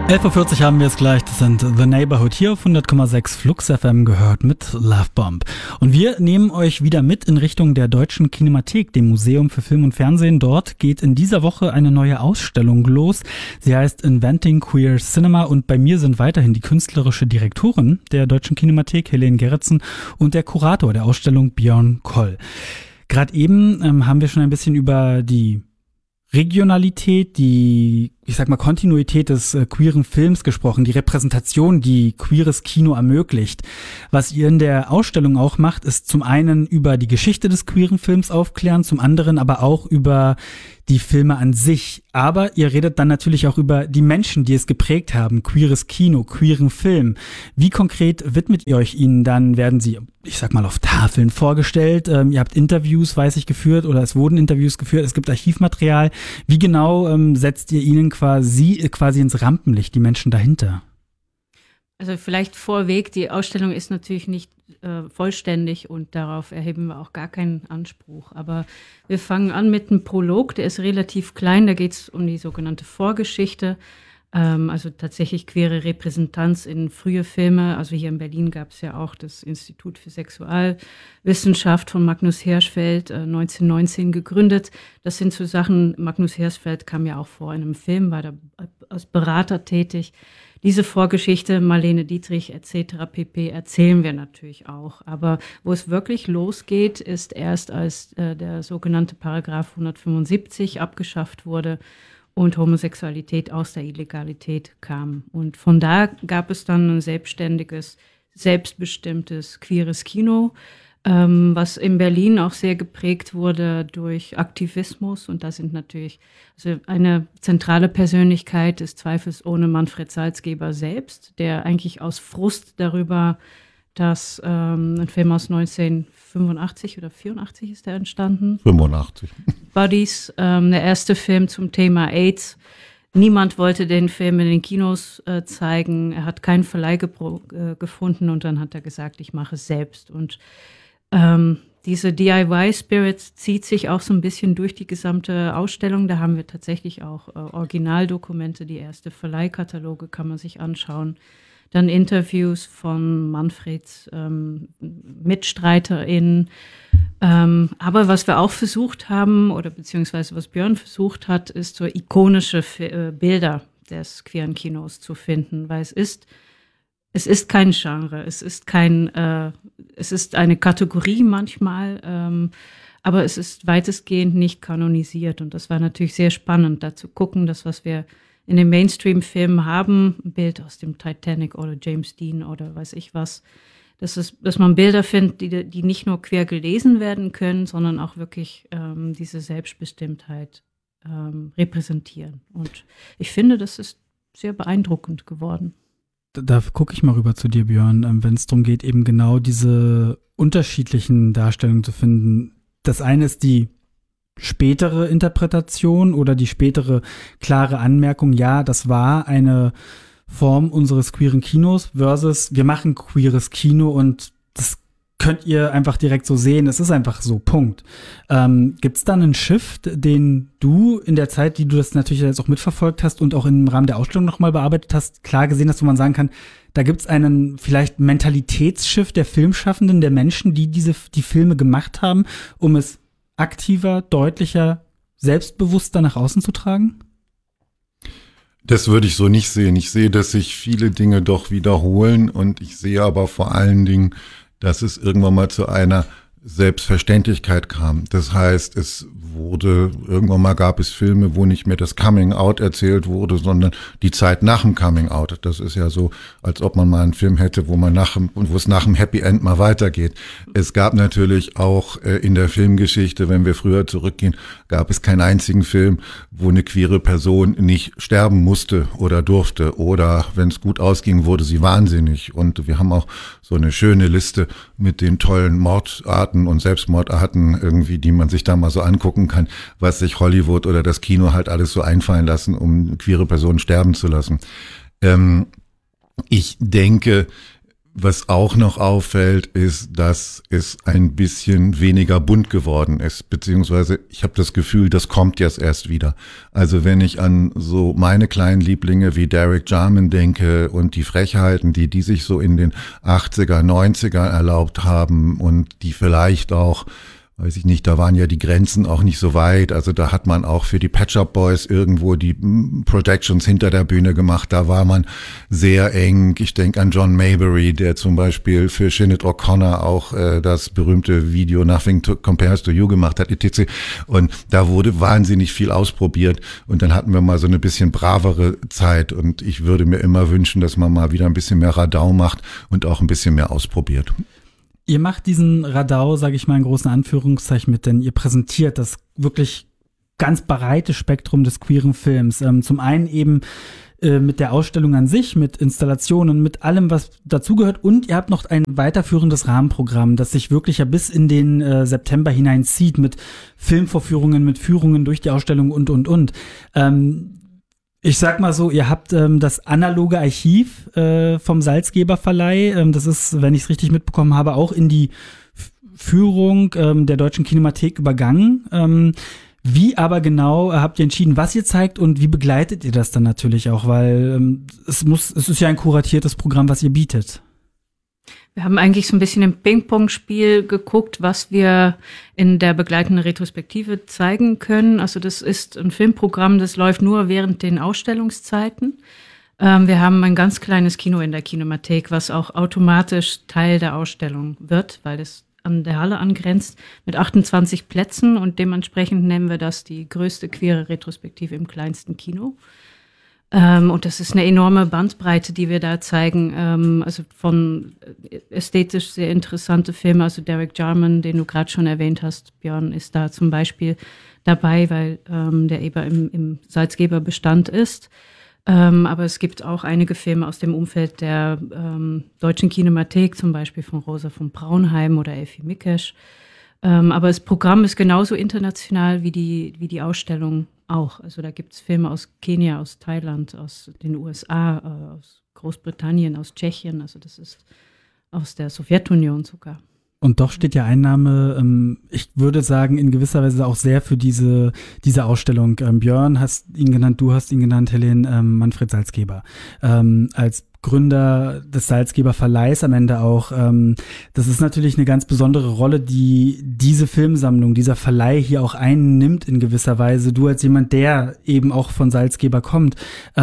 11:40 Uhr haben wir es gleich. Das sind The Neighborhood hier auf 100,6 Flux FM gehört mit Love Bomb. Und wir nehmen euch wieder mit in Richtung der Deutschen Kinemathek, dem Museum für Film und Fernsehen. Dort geht in dieser Woche eine neue Ausstellung los. Sie heißt Inventing Queer Cinema und bei mir sind weiterhin die künstlerische Direktorin der Deutschen Kinemathek, Helene Gerritsen, und der Kurator der Ausstellung, Björn Koll. Gerade eben haben wir schon ein bisschen über die Regionalität, die, ich sag mal, Kontinuität des queeren Films gesprochen, die Repräsentation, die queeres Kino ermöglicht. Was ihr in der Ausstellung auch macht, ist zum einen über die Geschichte des queeren Films aufklären, zum anderen aber auch über die Filme an sich. Aber ihr redet dann natürlich auch über die Menschen, die es geprägt haben, queeres Kino, queeren Film. Wie konkret widmet ihr euch ihnen dann? Werden sie, ich sag mal, auf Tafeln vorgestellt? Ihr habt Interviews, weiß ich, geführt oder es wurden Interviews geführt, es gibt Archivmaterial. Wie genau setzt ihr ihnen quasi ins Rampenlicht, die Menschen dahinter? Also vielleicht vorweg, die Ausstellung ist natürlich nicht vollständig und darauf erheben wir auch gar keinen Anspruch. Aber wir fangen an mit einem Prolog, der ist relativ klein, da geht es um die sogenannte Vorgeschichte, also tatsächlich queere Repräsentanz in frühe Filme. Also hier in Berlin gab es ja auch das Institut für Sexualwissenschaft von Magnus Hirschfeld, 1919 gegründet. Das sind so Sachen, Magnus Hirschfeld kam ja auch vor in einem Film, war da als Berater tätig. Diese Vorgeschichte, Marlene Dietrich etc. pp. Erzählen wir natürlich auch. Aber wo es wirklich losgeht, ist erst, als der sogenannte Paragraph 175 abgeschafft wurde und Homosexualität aus der Illegalität kam. Und von da gab es dann ein selbstständiges, selbstbestimmtes queeres Kino, was in Berlin auch sehr geprägt wurde durch Aktivismus. Und da sind natürlich, also eine zentrale Persönlichkeit ist zweifelsohne Manfred Salzgeber selbst, der eigentlich aus Frust darüber, dass ein Film aus 1985 oder 84 ist der entstanden. 85. Buddies, der erste Film zum Thema AIDS. Niemand wollte den Film in den Kinos zeigen. Er hat keinen Verleih gefunden und dann hat er gesagt, ich mache es selbst. Und diese DIY-Spirit zieht sich auch so ein bisschen durch die gesamte Ausstellung. Da haben wir tatsächlich auch Originaldokumente, die erste Verleihkataloge kann man sich anschauen. Dann Interviews von Manfreds MitstreiterInnen. Aber was wir auch versucht haben, oder beziehungsweise was Björn versucht hat, ist so ikonische Bilder des queeren Kinos zu finden, weil es ist kein Genre, es ist eine Kategorie manchmal, aber es ist weitestgehend nicht kanonisiert. Und das war natürlich sehr spannend, da zu gucken, dass was wir in den Mainstream-Filmen haben, ein Bild aus dem Titanic oder James Dean oder weiß ich was, dass man Bilder findet, die nicht nur quer gelesen werden können, sondern auch wirklich diese Selbstbestimmtheit repräsentieren. Und ich finde, das ist sehr beeindruckend geworden. Da gucke ich mal rüber zu dir, Björn, wenn es darum geht, eben genau diese unterschiedlichen Darstellungen zu finden. Das eine ist die spätere Interpretation oder die spätere klare Anmerkung, ja, das war eine Form unseres queeren Kinos versus wir machen queeres Kino und das könnt ihr einfach direkt so sehen. Es ist einfach so, Punkt. Gibt's da einen Shift, den du in der Zeit, die du das natürlich jetzt auch mitverfolgt hast und auch im Rahmen der Ausstellung nochmal bearbeitet hast, klar gesehen hast, wo man sagen kann, da gibt's einen vielleicht Mentalitätsshift der Filmschaffenden, der Menschen, die die Filme gemacht haben, um es aktiver, deutlicher, selbstbewusster nach außen zu tragen? Das würde ich so nicht sehen. Ich sehe, dass sich viele Dinge doch wiederholen und ich sehe aber vor allen Dingen, dass es irgendwann mal zu einer Selbstverständlichkeit kam. Das heißt, irgendwann mal gab es Filme, wo nicht mehr das Coming Out erzählt wurde, sondern die Zeit nach dem Coming Out. Das ist ja so, als ob man mal einen Film hätte, wo es nach dem Happy End mal weitergeht. Es gab natürlich auch in der Filmgeschichte, wenn wir früher zurückgehen, gab es keinen einzigen Film, wo eine queere Person nicht sterben musste oder durfte oder wenn es gut ausging, wurde sie wahnsinnig. Und wir haben auch so eine schöne Liste mit den tollen Mordarten und Selbstmordarten irgendwie, die man sich da mal so angucken kann, was sich Hollywood oder das Kino halt alles so einfallen lassen, um queere Personen sterben zu lassen. Ich denke, Was auch noch auffällt, ist, dass es ein bisschen weniger bunt geworden ist, beziehungsweise ich habe das Gefühl, das kommt jetzt erst wieder. Also wenn ich an so meine kleinen Lieblinge wie Derek Jarman denke und die Frechheiten, die sich so in den 80er, 90er erlaubt haben und die vielleicht auch, weiß ich nicht, da waren ja die Grenzen auch nicht so weit. Also da hat man auch für die Pet Shop Boys irgendwo die Projections hinter der Bühne gemacht. Da war man sehr eng. Ich denke an John Maybury, der zum Beispiel für Sinead O'Connor auch das berühmte Video Nothing Compares to You gemacht hat, etc. Und da wurde wahnsinnig viel ausprobiert. Und dann hatten wir mal so eine bisschen bravere Zeit. Und ich würde mir immer wünschen, dass man mal wieder ein bisschen mehr Radau macht und auch ein bisschen mehr ausprobiert. Ihr macht diesen Radau, sage ich mal in großen Anführungszeichen mit, denn ihr präsentiert das wirklich ganz breite Spektrum des queeren Films. Zum einen eben mit der Ausstellung an sich, mit Installationen, mit allem, was dazugehört. Und ihr habt noch ein weiterführendes Rahmenprogramm, das sich wirklich ja bis in den September hineinzieht, mit Filmvorführungen, mit Führungen durch die Ausstellung und. Ich sag mal so, ihr habt das analoge Archiv vom Salzgeber Verleih. Das ist, wenn ich es richtig mitbekommen habe, auch in die Führung der Deutschen Kinemathek übergangen. Wie aber genau habt ihr entschieden, was ihr zeigt und wie begleitet ihr das dann natürlich auch? Weil es ist ja ein kuratiertes Programm, was ihr bietet. Wir haben eigentlich so ein bisschen im Ping-Pong-Spiel geguckt, was wir in der begleitenden Retrospektive zeigen können. Also das ist ein Filmprogramm, das läuft nur während den Ausstellungszeiten. Wir haben ein ganz kleines Kino in der Kinemathek, was auch automatisch Teil der Ausstellung wird, weil es an der Halle angrenzt, mit 28 Plätzen. Und dementsprechend nennen wir das die größte queere Retrospektive im kleinsten Kino. Und das ist eine enorme Bandbreite, die wir da zeigen. Also von ästhetisch sehr interessante Filme, also Derek Jarman, den du gerade schon erwähnt hast, Björn, ist da zum Beispiel dabei, weil der eben im Salzgeberbestand ist. Aber es gibt auch einige Filme aus dem Umfeld der Deutschen Kinemathek, zum Beispiel von Rosa von Braunheim oder Elfie Mikesch. Aber das Programm ist genauso international wie die Ausstellung auch. Also da gibt es Filme aus Kenia, aus Thailand, aus den USA, aus Großbritannien, aus Tschechien. Also das ist aus der Sowjetunion sogar. Und doch steht ja ein Name, ich würde sagen, in gewisser Weise auch sehr für diese Ausstellung. Björn hast ihn genannt, du hast ihn genannt, Helene, Manfred Salzgeber. Als Gründer des Salzgeber Verleihs am Ende auch. Das ist natürlich eine ganz besondere Rolle, die diese Filmsammlung, dieser Verleih hier auch einnimmt in gewisser Weise. Du als jemand, der eben auch von Salzgeber kommt.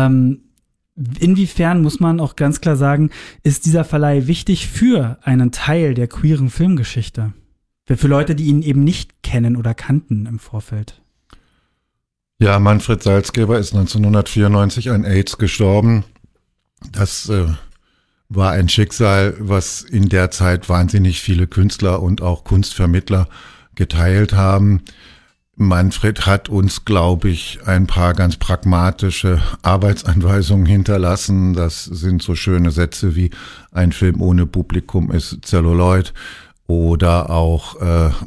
Inwiefern, muss man auch ganz klar sagen, ist dieser Verleih wichtig für einen Teil der queeren Filmgeschichte? Für Leute, die ihn eben nicht kennen oder kannten im Vorfeld. Ja, Manfred Salzgeber ist 1994 an AIDS gestorben. Das war ein Schicksal, was in der Zeit wahnsinnig viele Künstler und auch Kunstvermittler geteilt haben. Manfred hat uns, glaube ich, ein paar ganz pragmatische Arbeitsanweisungen hinterlassen. Das sind so schöne Sätze wie: ein Film ohne Publikum ist Zelluloid. Oder auch dass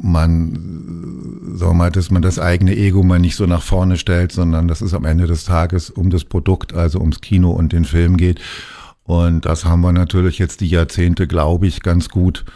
man das eigene Ego mal nicht so nach vorne stellt, sondern dass es am Ende des Tages um das Produkt, also ums Kino und den Film geht. Und das haben wir natürlich jetzt die Jahrzehnte, glaube ich, ganz gut,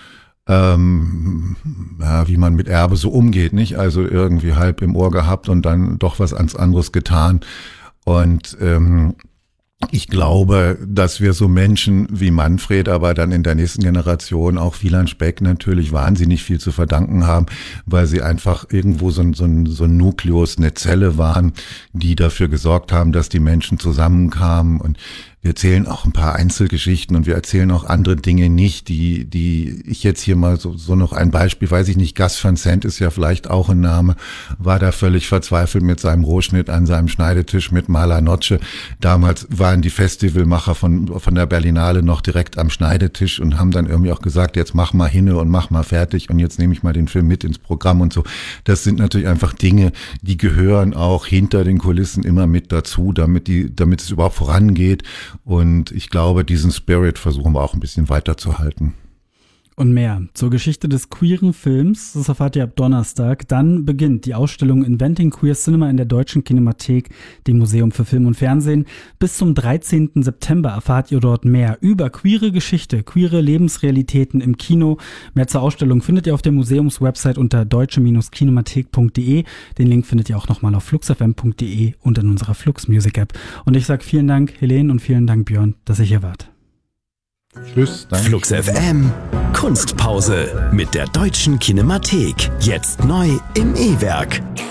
wie man mit Erbe so umgeht, nicht? Also irgendwie halb im Ohr gehabt und dann doch was ans anderes getan. Und ich glaube, dass wir so Menschen wie Manfred, aber dann in der nächsten Generation auch Wieland Speck natürlich wahnsinnig viel zu verdanken haben, weil sie einfach irgendwo so ein Nukleus, eine Zelle waren, die dafür gesorgt haben, dass die Menschen zusammenkamen. Und wir erzählen auch ein paar Einzelgeschichten und wir erzählen auch andere Dinge nicht, die ich jetzt hier mal so noch ein Beispiel, weiß ich nicht, Gus Van Sant ist ja vielleicht auch ein Name, war da völlig verzweifelt mit seinem Rohschnitt an seinem Schneidetisch mit Mala Noce. Damals waren die Festivalmacher von der Berlinale noch direkt am Schneidetisch und haben dann irgendwie auch gesagt, jetzt mach mal hinne und mach mal fertig und jetzt nehme ich mal den Film mit ins Programm und so. Das sind natürlich einfach Dinge, die gehören auch hinter den Kulissen immer mit dazu, damit es überhaupt vorangeht. Und ich glaube, diesen Spirit versuchen wir auch ein bisschen weiterzuhalten. Und mehr zur Geschichte des queeren Films, das erfahrt ihr ab Donnerstag. Dann beginnt die Ausstellung Inventing Queer Cinema in der Deutschen Kinemathek, dem Museum für Film und Fernsehen. Bis zum 13. September erfahrt ihr dort mehr über queere Geschichte, queere Lebensrealitäten im Kino. Mehr zur Ausstellung findet ihr auf der Museumswebsite unter deutsche-kinemathek.de. Den Link findet ihr auch nochmal auf fluxfm.de und in unserer Flux Music App. Und ich sage vielen Dank, Helene, und vielen Dank, Björn, dass ihr hier wart. Tschüss, danke. Flux FM, Kunstpause mit der Deutschen Kinemathek. Jetzt neu im E-Werk.